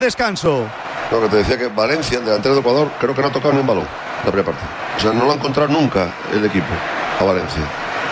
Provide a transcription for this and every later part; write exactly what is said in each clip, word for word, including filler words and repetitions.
descanso. Lo que te decía que Valencia, el delantero de Ecuador, creo que no ha tocado ni un balón la primera parte. O sea, no lo ha encontrado nunca el equipo a Valencia.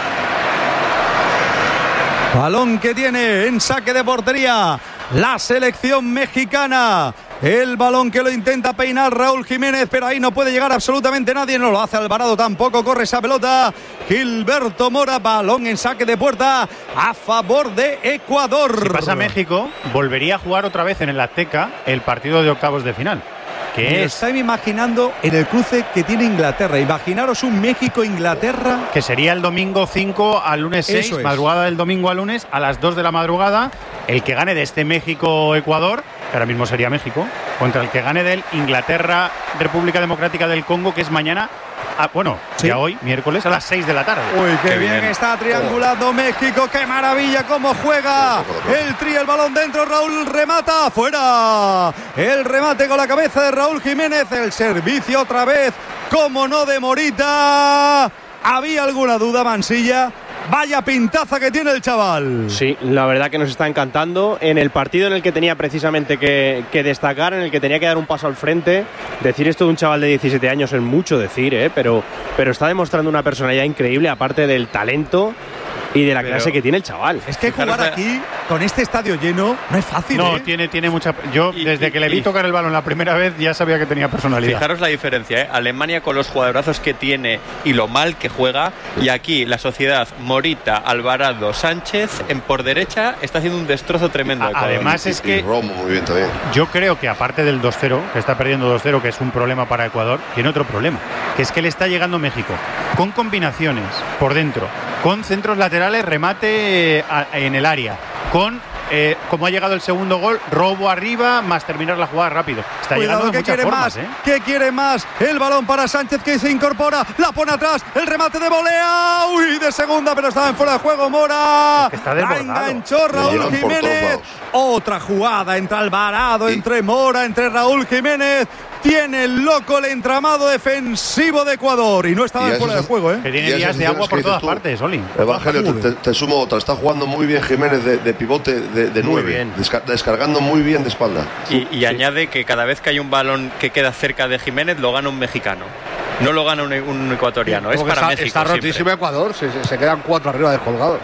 Balón que tiene en saque de portería la selección mexicana. El balón que lo intenta peinar Raúl Jiménez, pero ahí no puede llegar absolutamente nadie. No lo hace Alvarado tampoco. Corre esa pelota Gilberto Mora. Balón en saque de puerta a favor de Ecuador. Si pasa México, volvería a jugar otra vez en el Azteca el partido de octavos de final. Me Que lo es estáis imaginando en el cruce que tiene Inglaterra. Imaginaros un México-Inglaterra. que sería el domingo cinco al lunes seis, Eso es. madrugada del domingo al lunes a las dos de la madrugada. El que gane de este México-Ecuador, que ahora mismo sería México, contra el que gane del Inglaterra-República Democrática del Congo, que es mañana, a, bueno, ¿Sí? ya hoy, miércoles, a las seis de la tarde. Uy, qué, Qué bien. bien. Está triangulando México. Qué maravilla cómo juega. El tri, el balón dentro. Raúl remata. Fuera. El remate con la cabeza de Raúl Jiménez. El servicio otra vez. Como no de Morita. ¿Había alguna duda, Mansilla? Vaya pintaza que tiene el chaval. Sí, la verdad que nos está encantando. En el partido en el que tenía precisamente que, que destacar, en el que tenía que dar un paso al frente, decir esto de un chaval de diecisiete años es mucho decir, ¿eh? pero, pero está demostrando una personalidad increíble, aparte del talento y de la Pero clase que tiene el chaval. Es que jugar Fijaros, aquí con este estadio lleno no es fácil. No, ¿eh? tiene, tiene mucha. Yo, Y- desde y- que le vi y- tocar el balón la primera vez, ya sabía que tenía personalidad. Fijaros la diferencia, ¿eh? Alemania con los jugadorazos que tiene y lo mal que juega, y aquí la sociedad Morita, Alvarado, Sánchez en por derecha está haciendo un destrozo tremendo. A- Ecuador. además Y- es y que Romo muy bien también. yo creo que aparte del dos cero, que está perdiendo dos cero, que es un problema para Ecuador, tiene otro problema, que es que le está llegando México con combinaciones por dentro, con centros laterales, remate eh, a- en el área, con eh, como ha llegado el segundo gol, robo arriba más terminar la jugada rápido. Está Cuidado, llegando de que muchas quiere formas, más, ¿eh? que quiere más. El balón para Sánchez que se incorpora, la pone atrás, el remate de volea, uy, de segunda, pero estaba en fuera de juego Mora. Es que está la desbordado. enganchó Le Raúl llegan por todos Jiménez. lados. Otra jugada entre Alvarado, Y- entre Mora, entre Raúl Jiménez. Tiene el loco el entramado defensivo de Ecuador y no estaba Y en eso fuera de es- juego, ¿eh? Que Y tiene esas días de acciones agua que por dices todas tú, partes, Oli. Evangelio, te, Joder. te- te sumo otra. Está jugando muy bien Jiménez de, de pivote de, de Muy nueve, bien. desca- descargando muy bien de espalda. Y, y añade que cada vez que hay un balón que queda cerca de Jiménez lo gana un mexicano. No lo gana un, un ecuatoriano, es Porque para está, México. está siempre. rotísimo Ecuador, se, se- se quedan cuatro arriba descolgados.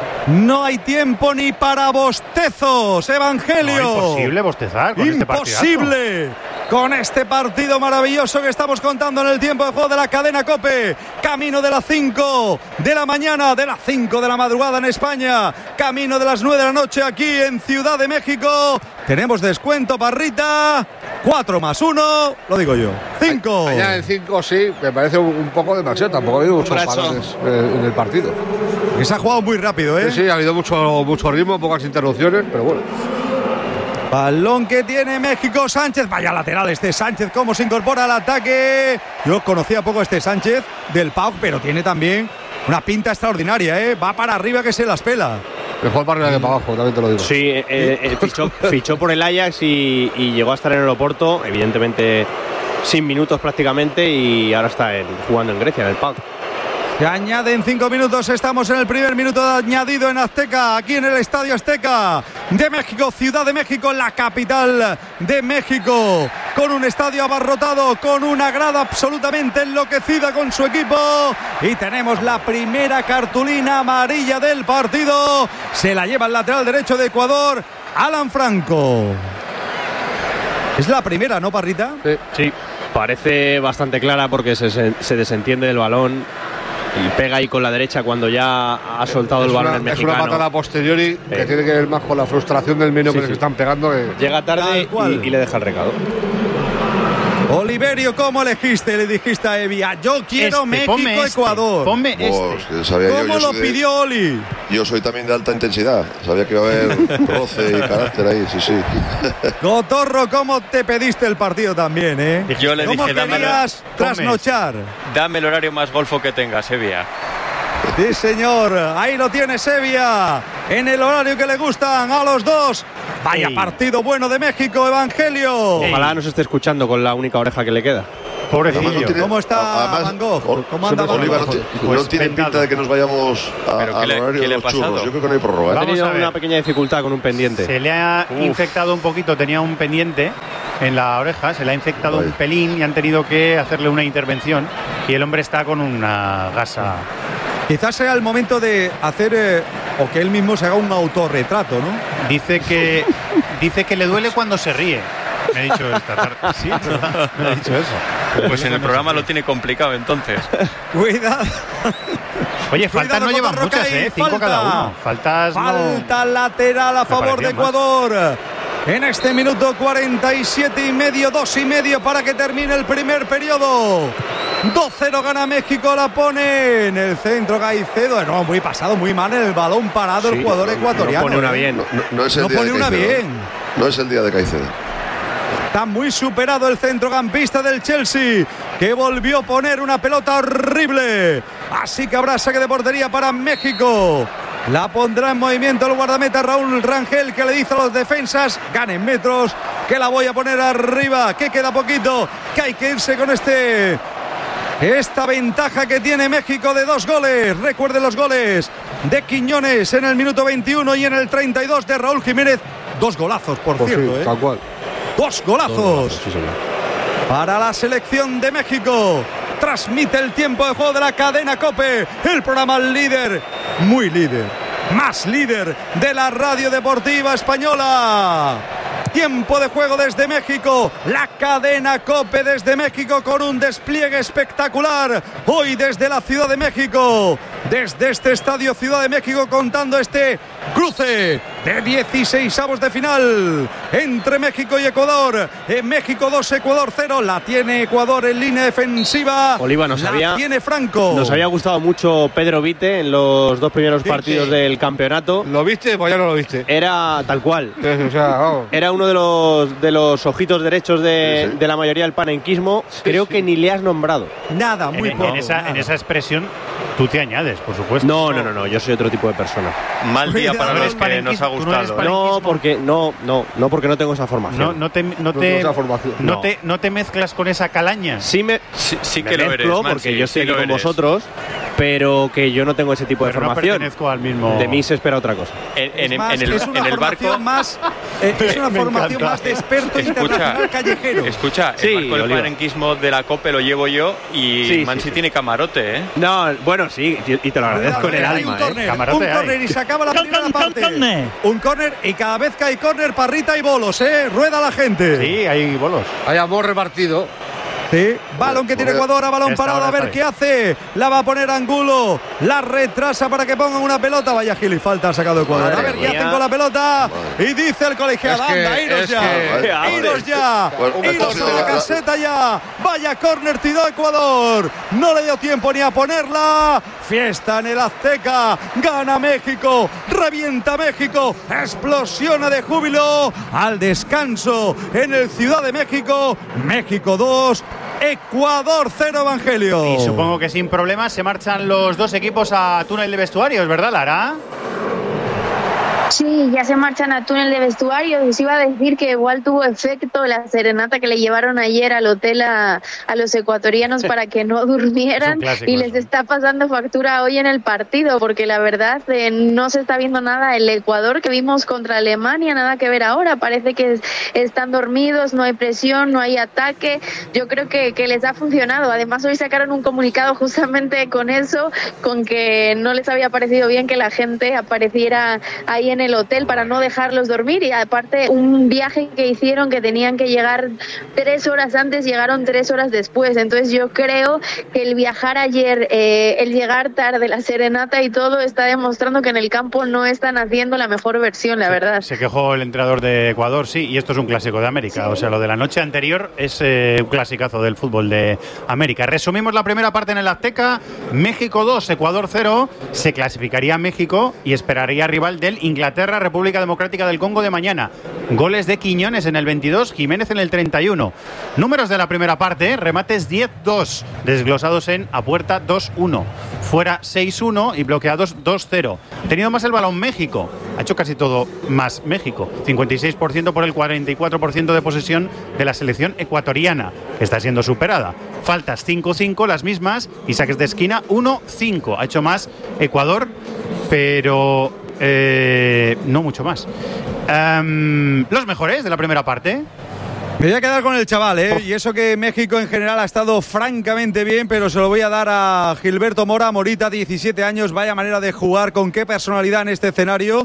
No hay tiempo ni para bostezos, Evangelio. No, imposible bostezar con este partidazo. Imposible. Con este partido maravilloso que estamos contando en el tiempo de juego de la cadena COPE. Camino de las cinco de la mañana, de las cinco de la madrugada en España. Camino de las nueve de la noche aquí en Ciudad de México. Tenemos descuento, Parrita. cuatro más uno, lo digo yo. cinco. Mañana en cinco sí, me parece un, un poco demasiado. Tampoco ha habido muchos balones eh, en el partido. Que se ha jugado muy rápido, ¿eh? Sí, sí, ha habido mucho, mucho ritmo, pocas interrupciones, pero bueno. Balón que tiene México, Sánchez. Vaya lateral este Sánchez, cómo se incorpora al ataque. Yo conocía poco este Sánchez del P A O C, pero tiene también una pinta extraordinaria, ¿eh? Va para arriba que se las pela. Mejor para arriba que para abajo, también te lo digo. Sí, eh, eh, fichó, fichó por el Ajax y, y llegó a estar en el Oporto, evidentemente sin minutos prácticamente, y ahora está en- jugando en Grecia, en el P A O K. Se añaden cinco minutos, estamos en el primer minuto de añadido en Azteca, aquí en el Estadio Azteca de México, Ciudad de México, la capital de México, con un estadio abarrotado, con una grada absolutamente enloquecida con su equipo, y tenemos la primera cartulina amarilla del partido, se la lleva el lateral derecho de Ecuador, Alan Franco. Es la primera, ¿no, Parrita? Sí. Sí, parece bastante clara porque se, se, se desentiende del balón y pega ahí con la derecha cuando ya ha soltado Es el balón una, el es mexicano. una patada posteriori que Sí. tiene que ver más con la frustración del menú Sí, que sí. les están pegando. Que... Llega tarde Tal cual. y, y le deja el recado. Oliverio, ¿cómo elegiste? Le dijiste a Evia, yo quiero Este, ponme este, México-Ecuador. ponme Oh, este. es que sabía yo, ¿Cómo yo lo soy de- pidió Oli? Yo soy también de alta intensidad. Sabía que iba a haber roce y carácter ahí, sí, sí. Cotorro, ¿cómo te pediste el partido también, eh? Yo le ¿Cómo dije, dámelo, querías ponme trasnochar? dame el horario más golfo que tengas, Sevilla. Sí, señor. Ahí lo tiene Sevilla. En el horario que le gustan a los dos. Vaya Ey. partido bueno de México, Evangelio. Ey. Ojalá nos esté escuchando con la única oreja que le queda. Pobrecillo. No tiene, ¿Cómo está además, Van Gogh? ¿Cómo anda Van Oliva, Gogh? no, ti- Pues no tiene vendado. pinta de que nos vayamos a- ¿Pero al qué le- horario qué de le ha los churros. pasado? Yo creo que no hay prórroga. ¿eh? Ha Vamos tenido a ver. una pequeña dificultad con un pendiente. Se le ha Uf. infectado un poquito, tenía un pendiente en la oreja, se le ha infectado Ay. un pelín y han tenido que hacerle una intervención y el hombre está con una gasa. Quizás sea el momento de hacer eh, o que él mismo se haga un autorretrato, ¿no? Dice que dice que le duele cuando se ríe. Me ha dicho esta tarde. Sí, ¿verdad? Me ha dicho eso. Pues en el programa lo tiene complicado entonces. Cuidado. Oye, faltas Cuidado no con llevan Roca muchas, y ¿eh? Cinco falta. cada uno. Faltas no. Falta lateral a favor de parecía más. Ecuador. En este minuto cuarenta y siete y medio, dos y medio para que termine el primer periodo. dos cero gana México, la pone en el centro Caicedo. No, muy pasado, muy mal en el balón parado el Sí, jugador no, ecuatoriano. no pone una ¿eh? bien. No, no- no es el No día pone de una Caicedo. bien. No es el día de Caicedo. Está muy superado el centrocampista del Chelsea, que volvió a poner una pelota horrible. Así que habrá saque de portería para México. La pondrá en movimiento el guardameta Raúl Rangel, que le dice a los defensas: ganen metros, que la voy a poner arriba, que queda poquito, que hay que irse con este... Esta ventaja que tiene México de dos goles. Recuerden los goles de Quiñones en el minuto veintiuno y en el treinta y dos de Raúl Jiménez. Dos golazos, por Pues sí, cierto, ¿eh? tal cual. Dos golazos para la selección de México. Transmite el tiempo de juego de la cadena COPE, el programa líder, muy líder, más líder de la radio deportiva española. Tiempo de juego desde México, la cadena COPE desde México con un despliegue espectacular. Hoy desde la Ciudad de México, desde este estadio Ciudad de México, contando este cruce de dieciseisavos de final entre México y Ecuador. En México dos, Ecuador cero. La tiene Ecuador en línea defensiva. Oliva, nos la había- tiene Franco. Nos había gustado mucho Pedro Vite en los dos primeros Sí, partidos sí. del campeonato. ¿Lo viste? Pues ya no lo viste. Era tal cual. O sea, vamos. Era uno de los de los ojitos derechos de, Sí, sí. de la mayoría del panenquismo. Creo que ni le has nombrado. Nada, muy en, poco. en esa, nada. en esa expresión tú te añades, por supuesto. No, no, no, no. Yo soy otro tipo de persona. Mal día para Cuidado, los que nos ha tú no eres gustado. ¿eh? palenquismo. No, porque no, no, no porque no tengo esa formación. No, no te, no No te, tengo esa formación. no No. te, no te mezclas con esa calaña. Sí me, Sí, sí me que lo eres, mezclo Mansi, porque yo estoy sí aquí lo con eres. vosotros, pero que yo no tengo ese tipo de Pero no formación. pertenezco al mismo. De mí se espera otra cosa. En, en- Es más, en el, es una en el barco. formación más, eh, es una Me formación encanta. más de experto Escucha, internacional callejero. escucha, Sí, el barco del Oliva. panenquismo de la COPE lo llevo yo y Sí, sí, Mansi sí. tiene camarote, ¿eh? No, bueno, sí, y te lo agradezco en el Hay alma. un ¿eh? córner, Camarote un hay. córner y se acaba la primera con- parte. córner. Un córner y cada vez que hay córner, parrita y bolos, ¿eh? Rueda la gente. Sí, hay bolos. Hay amor repartido. Sí, balón que tiene Ecuador, a balón Esta parado, a hora ver está qué hace. La va a poner Angulo, la retrasa para que pongan una pelota. Vaya Gil y falta ha sacado Ecuador. Madre A ver qué mía. hacen con la pelota. Y dice el colegiado, Es que- anda, iros es ya. que- Iros ya. Bueno, Iros entonces, a la la- caseta ya. Vaya córner tiró Ecuador. No le dio tiempo ni a ponerla. Fiesta en el Azteca. Gana México. Revienta México. Explosiona de júbilo. Al descanso en el Ciudad de México. México dos. Ecuador cero, Evangelio. Y supongo que sin problemas se marchan los dos equipos a túnel de vestuarios, ¿verdad, Lara? Sí, ya se marchan a túnel de vestuario. Os iba a decir que igual tuvo efecto la serenata que le llevaron ayer al hotel a, a los ecuatorianos para que no durmieran, Es un clásico y les eso. está pasando factura hoy en el partido, porque la verdad eh, no se está viendo nada. El Ecuador que vimos contra Alemania, nada que ver ahora. Parece que es- están dormidos, no hay presión, no hay ataque. Yo creo que, que les ha funcionado. Además, hoy sacaron un comunicado justamente con eso, con que no les había parecido bien que la gente apareciera ahí en el hotel para no dejarlos dormir, y aparte un viaje que hicieron que tenían que llegar tres horas antes, llegaron tres horas después. Entonces yo creo que el viajar ayer, eh, el llegar tarde, la serenata y todo está demostrando que en el campo no están haciendo la mejor versión, la verdad. Se quejó el entrenador de Ecuador, sí, y esto es un clásico de América. O sea, lo de la noche anterior es eh, un clasicazo del fútbol de América. Resumimos la primera parte en el Azteca. México dos, Ecuador cero. Se clasificaría México y esperaría rival del Inglaterra Inglaterra, República Democrática del Congo de mañana. Goles de Quiñones en el veintidós, Jiménez en el treinta y uno. Números de la primera parte, remates diez dos, desglosados en a puerta dos uno, fuera seis uno y bloqueados dos cero. Ha tenido más el balón México, ha hecho casi todo más México, cincuenta y seis por ciento por el cuarenta y cuatro por ciento de posesión de la selección ecuatoriana, que está siendo superada. Faltas cinco cinco, las mismas, y saques de esquina uno cinco. Ha hecho más Ecuador, pero eh, no mucho más. Um, los mejores de la primera parte. Me voy a quedar con el chaval, ¿eh? Y eso que México en general ha estado francamente bien, pero se lo voy a dar a Gilberto Mora. Morita, diecisiete años, vaya manera de jugar, con qué personalidad en este escenario.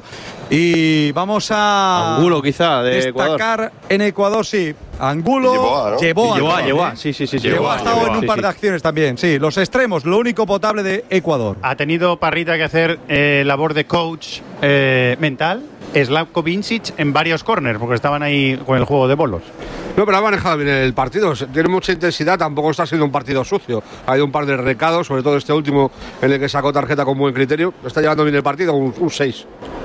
Y vamos a Angulo, quizá, de destacar Ecuador. En Ecuador, sí. Angulo Llevó, ¿no? llevó, Llevó, a, llevó, ¿eh? sí, sí, sí. Llevó, ha estado en un sí, par sí. de acciones también, sí. Los extremos, lo único potable de Ecuador. Ha tenido Parrita que hacer eh, labor de coach eh, mental. Slavko Vincic en varios corners, porque estaban ahí con el juego de bolos. No, pero ha manejado bien el partido. Tiene mucha intensidad, tampoco está siendo un partido sucio. Ha habido un par de recados, sobre todo este último, en el que sacó tarjeta con buen criterio. Está llevando bien el partido, un seis.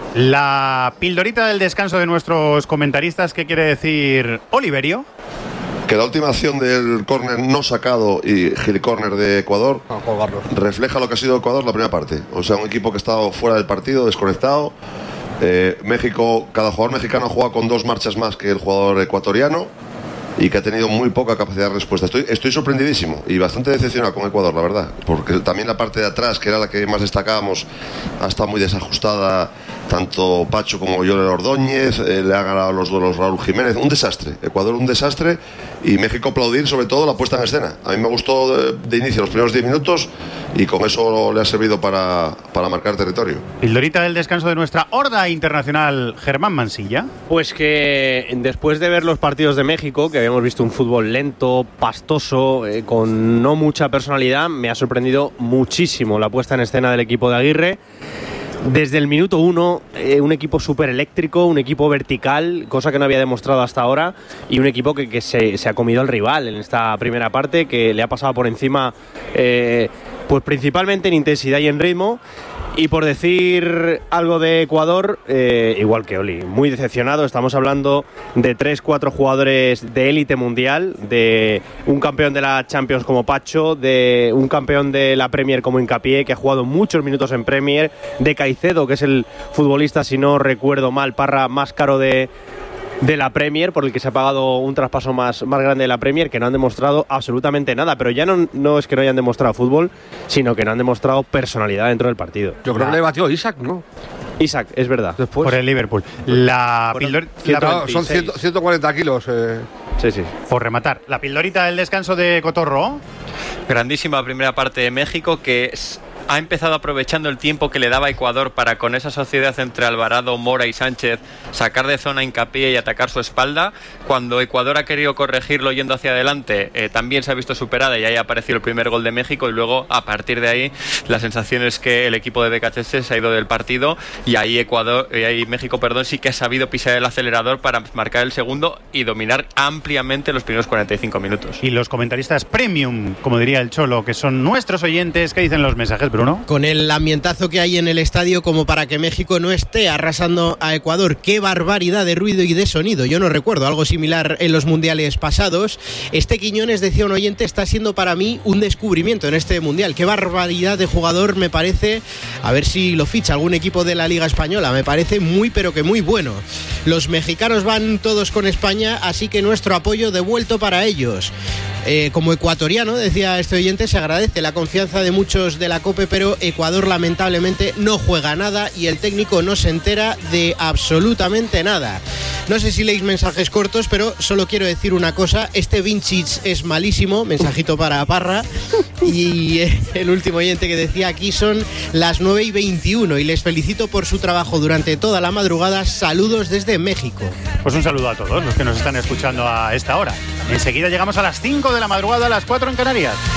La pildorita del descanso de nuestros comentaristas, ¿qué quiere decir Oliverio? Que la última acción del córner no sacado y Gil córner de Ecuador refleja lo que ha sido Ecuador la primera parte. O sea, un equipo que ha estado fuera del partido, desconectado. Eh, México, cada jugador mexicano juega con dos marchas más que el jugador ecuatoriano y que ha tenido muy poca capacidad de respuesta. Estoy, estoy sorprendidísimo y bastante decepcionado con Ecuador, la verdad, porque también la parte de atrás, que era la que más destacábamos, ha estado muy desajustada. Tanto Pacho como Joel Ordóñez, eh, le ha ganado los duelos Raúl Jiménez. Un desastre. Ecuador un desastre y México aplaudir sobre todo la puesta en escena. A mí me gustó de, de inicio los primeros diez minutos y con eso le ha servido para, para marcar territorio. Pildorita del descanso de nuestra horda internacional, Germán Mansilla. Pues que después de ver los partidos de México, que habíamos visto un fútbol lento, pastoso, eh, con no mucha personalidad, me ha sorprendido muchísimo la puesta en escena del equipo de Aguirre. Desde el minuto uno, eh, un equipo súper eléctrico, un equipo vertical, cosa que no había demostrado hasta ahora, y un equipo que, que se, se ha comido al rival en esta primera parte, que le ha pasado por encima, eh, pues principalmente en intensidad y en ritmo. Y por decir algo de Ecuador, eh, igual que Oli, muy decepcionado. Estamos hablando de tres, cuatro jugadores de élite mundial, de un campeón de la Champions como Pacho, de un campeón de la Premier como Hincapié, que ha jugado muchos minutos en Premier, de Caicedo, que es el futbolista, si no recuerdo mal, Parra, más caro de... de la Premier, por el que se ha pagado un traspaso más, más grande de la Premier, que no han demostrado absolutamente nada. Pero ya no, no es que no hayan demostrado fútbol, sino que no han demostrado personalidad dentro del partido. Yo creo que le batió Isaac, ¿no? Isaac, es verdad. Después. Por el Liverpool. La pildor- Ciento, son cien, ciento cuarenta kilos. Eh. Sí, sí. Por rematar, la pildorita del descanso de Cotorro. Grandísima primera parte de México, que es, ha empezado aprovechando el tiempo que le daba Ecuador para, con esa sociedad entre Alvarado, Mora y Sánchez, sacar de zona Hincapié y atacar su espalda. Cuando Ecuador ha querido corregirlo yendo hacia adelante, eh, también se ha visto superada y ahí apareció el primer gol de México, y luego a partir de ahí la sensación es que el equipo de Becachese se ha ido del partido, y ahí Ecuador, y ahí México, perdón, sí que ha sabido pisar el acelerador para marcar el segundo y dominar ampliamente los primeros cuarenta y cinco minutos. Y los comentaristas premium, como diría el Cholo, que son nuestros oyentes, ¿qué dicen los mensajes, Bruno? Con el ambientazo que hay en el estadio como para que México no esté arrasando a Ecuador. ¡Qué barbaridad de ruido y de sonido! Yo no recuerdo algo similar en los mundiales pasados. Este Quiñones, decía un oyente, está siendo para mí un descubrimiento en este mundial. ¡Qué barbaridad de jugador me parece! A ver si lo ficha algún equipo de la Liga Española. Me parece muy pero que muy bueno. Los mexicanos van todos con España, así que nuestro apoyo devuelto para ellos. Eh, como ecuatoriano, decía este oyente, se agradece la confianza de muchos de la COPE, pero Ecuador lamentablemente no juega nada y el técnico no se entera de absolutamente nada. No sé si leéis mensajes cortos, pero solo quiero decir una cosa: este Vincic es malísimo, mensajito para Parra. Y eh, el último oyente que decía: aquí son las nueve y veintiuno y les felicito por su trabajo durante toda la madrugada. Saludos desde México. Pues un saludo a todos los que nos están escuchando a esta hora. Enseguida llegamos a las cinco de la madrugada, a las cuatro en Canarias.